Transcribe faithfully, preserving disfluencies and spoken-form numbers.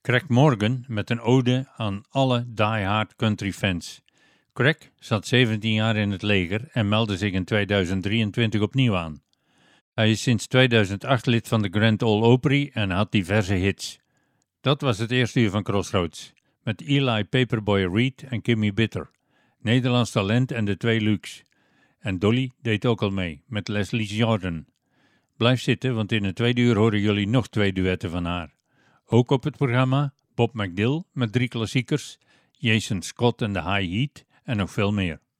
Craig Morgan met een ode aan alle die-hard country fans. Craig zat zeventien jaar in het leger en meldde zich in tweeduizend drieëntwintig opnieuw aan. Hij is sinds tweeduizend acht lid van de Grand Ole Opry en had diverse hits. Dat was het eerste uur van Crossroads, met Eli Paperboy Reed en Kimmy Bitter, Nederlands talent en de twee Lukes. En Dolly deed ook al mee, met Leslie Jordan. Blijf zitten, want in het tweede uur horen jullie nog twee duetten van haar. Ook op het programma Bob McDill met drie klassiekers, Jason Scott en de High Heat en nog veel meer.